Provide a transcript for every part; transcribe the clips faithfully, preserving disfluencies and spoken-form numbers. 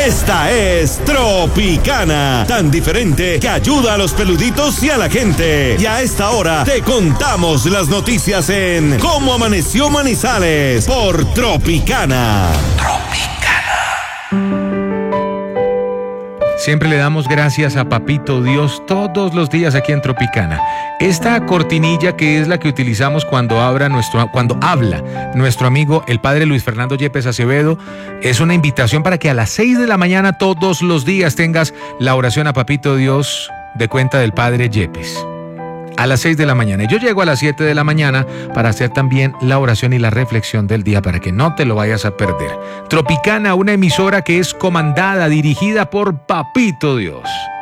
Esta es Tropicana, tan diferente que ayuda a los peluditos y a la gente. Y a esta hora te contamos las noticias en Cómo Amaneció Manizales por Tropicana. Tropicana. Siempre le damos gracias a Papito Dios todos los días aquí en Tropicana. Esta cortinilla que es la que utilizamos cuando habla nuestro, cuando habla nuestro amigo el padre Luis Fernando Yepes Acevedo es una invitación para que a las seis de la mañana todos los días tengas la oración a Papito Dios de cuenta del padre Yepes. A las seis de la mañana. Y yo llego a las siete de la mañana para hacer también la oración y la reflexión del día para que no te lo vayas a perder. Tropicana, una emisora que es comandada, dirigida por Papito Dios.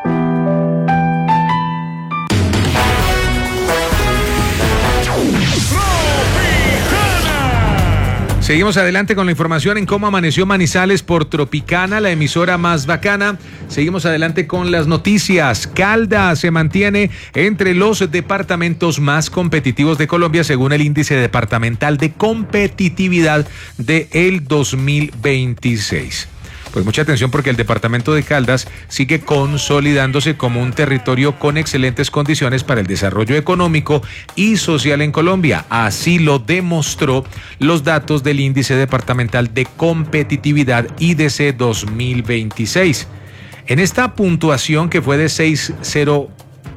Seguimos adelante con la información en Cómo Amaneció Manizales por Tropicana, la emisora más bacana. Seguimos adelante con las noticias. Caldas se mantiene entre los departamentos más competitivos de Colombia según el índice departamental de competitividad del dos mil veintiséis. Pues mucha atención porque el departamento de Caldas sigue consolidándose como un territorio con excelentes condiciones para el desarrollo económico y social en Colombia. Así lo demostró los datos del índice departamental de competitividad I D C dos mil veintiséis. En esta puntuación que fue de seis punto cero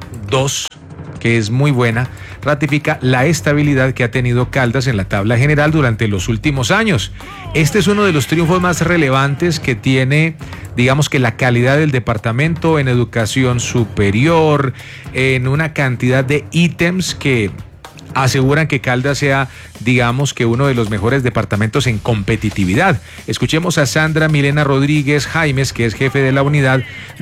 dos, que es muy buena, ratifica la estabilidad que ha tenido Caldas en la tabla general durante los últimos años. Este es uno de los triunfos más relevantes que tiene, digamos que la calidad del departamento en educación superior, en una cantidad de ítems que aseguran que Caldas sea, digamos que uno de los mejores departamentos en competitividad. Escuchemos a Sandra Milena Rodríguez Jaimes, que es jefe de la unidad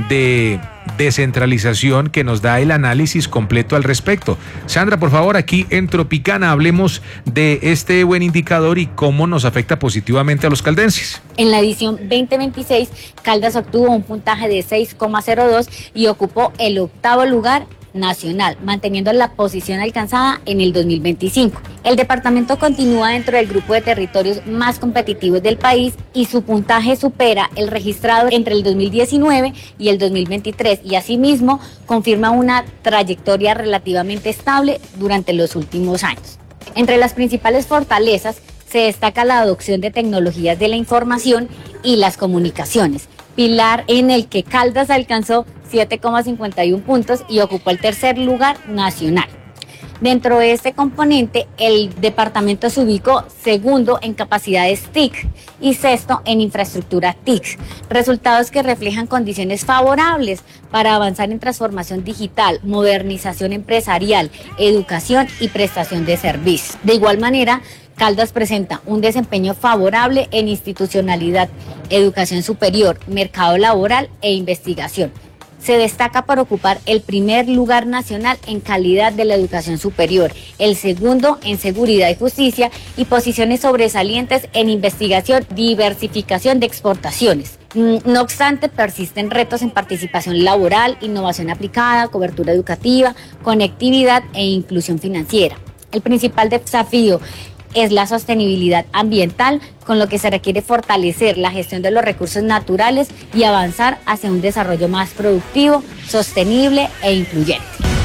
de descentralización, que nos da el análisis completo al respecto. Sandra, por favor, aquí en Tropicana hablemos de este buen indicador y cómo nos afecta positivamente a los caldenses. En la edición veinte veintiséis, Caldas obtuvo un puntaje de seis coma cero dos y ocupó el octavo lugar nacional, manteniendo la posición alcanzada en el dos mil veinticinco. El departamento continúa dentro del grupo de territorios más competitivos del país y su puntaje supera el registrado entre el dos mil diecinueve y el dos mil veintitrés y asimismo confirma una trayectoria relativamente estable durante los últimos años. Entre las principales fortalezas se destaca la adopción de tecnologías de la información y las comunicaciones, pilar en el que Caldas alcanzó siete coma cincuenta y uno puntos y ocupó el tercer lugar nacional. Dentro de este componente, el departamento se ubicó segundo en capacidades T I C y sexto en infraestructura T I C, resultados que reflejan condiciones favorables para avanzar en transformación digital, modernización empresarial, educación y prestación de servicios. De igual manera, Caldas presenta un desempeño favorable en institucionalidad, educación superior, mercado laboral e investigación. Se destaca por ocupar el primer lugar nacional en calidad de la educación superior, el segundo en seguridad y justicia y posiciones sobresalientes en investigación, diversificación de exportaciones. No obstante, persisten retos en participación laboral, innovación aplicada, cobertura educativa, conectividad e inclusión financiera. El principal desafío es la sostenibilidad ambiental, con lo que se requiere fortalecer la gestión de los recursos naturales y avanzar hacia un desarrollo más productivo, sostenible e incluyente.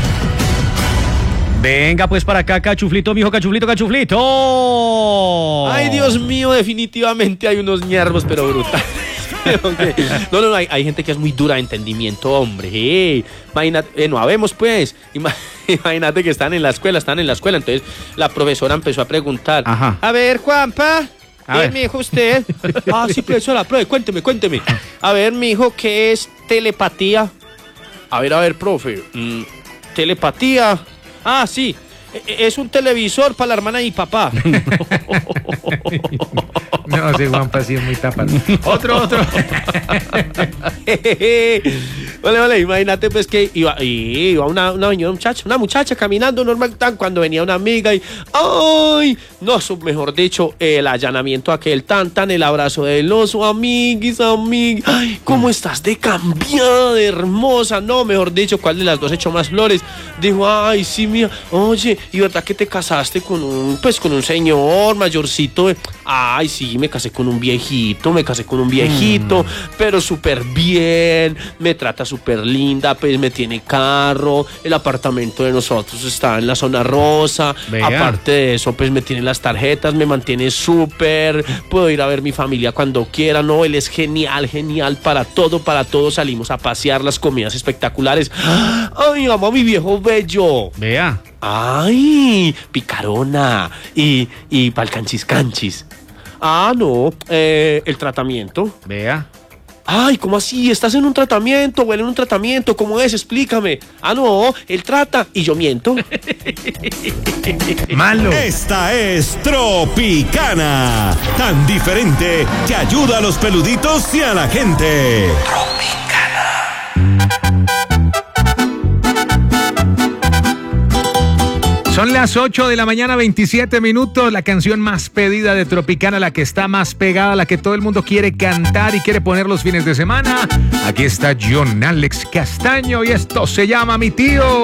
Venga pues para acá, cachuflito, mijo, cachuflito, cachuflito. Ay, Dios mío, definitivamente hay unos ñervos, pero brutales. Okay. No, no, no, hay, hay gente que es muy dura de entendimiento, hombre. Hey, imagínate, eh, no habemos pues. Imagínate que están en la escuela, están en la escuela. Entonces la profesora empezó a preguntar. Ajá. A ver, Juanpa, a ver, mi hijo, usted. Ah, sí, profesora, profe, cuénteme, cuénteme. A ver, mi hijo, ¿qué es telepatía? A ver, a ver, profe. Mm, telepatía. Ah, sí. Es un televisor para la hermana de mi papá. No, sí, Juanpa sí es muy tapado. Otro, otro. Vale, vale, imagínate pues que iba, iba una, una, una muchacha, una muchacha caminando normal tan cuando venía una amiga y ¡ay! No, eso, mejor dicho, el allanamiento aquel tan, tan, el abrazo del oso, amiguis, amiguis. ¡Ay! ¿Cómo estás de cambiada, de hermosa? No, mejor dicho, ¿cuál de las dos echó más flores? Dijo, ay, sí, mía, oye, ¿y verdad que te casaste con un, pues, con un señor mayorcito? Ay, sí, me casé con un viejito, me casé con un viejito, mm. pero súper bien, me trata súper linda, pues me tiene carro, el apartamento de nosotros está en la zona rosa, Vea. aparte de eso, pues me tiene las tarjetas, me mantiene súper, puedo ir a ver mi familia cuando quiera, no, él es genial, genial para todo, para todo, salimos a pasear, las comidas espectaculares. Ay, amo a mi viejo bello. Vea. Ay, picarona y, y pa'l canchis canchis. Ah, no, eh, el tratamiento. Vea. Ay, ¿cómo así? ¿Estás en un tratamiento o él en un tratamiento? ¿Cómo es? Explícame. Ah, no, él trata y yo miento. Malo. Esta es Tropicana, tan diferente que ayuda a los peluditos y a la gente. Son las ocho de la mañana, veintisiete minutos. La canción más pedida de Tropicana, la que está más pegada, la que todo el mundo quiere cantar y quiere poner los fines de semana. Aquí está John Alex Castaño y esto se llama Mi Tío.